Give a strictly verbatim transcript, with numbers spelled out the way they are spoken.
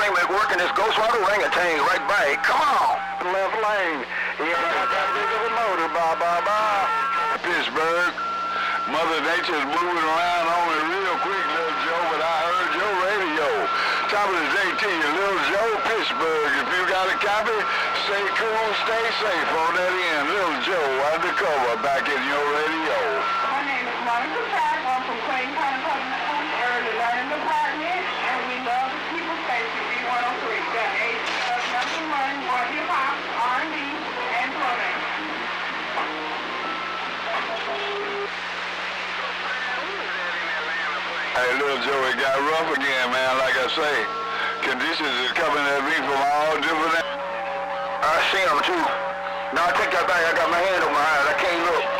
thing been working this Ghost Rider orangutan right back. Come on. Left lane. Yeah, I got a big of a motor, bye, bye, bye. Pittsburgh. Mother Nature's moving around on me real quick, little Joe, but I heard your radio. Top of the day to you, little Joe, Pittsburgh. If you got a copy, stay cool, stay safe on that end. Little Joe, undercover, back in your radio. My name is Monica Pratt. I'm from Clayton County Public Schools Early Learning Department, and we love the People Station B one oh three. Got eight of nothing money, more hip-hop, R and B, and throwback. Hey, little Joe, it got rough again, man, like I say. Conditions is coming at me from all different... I see them, too. Now, I take that back. I got my hand on my eyes. I can't look.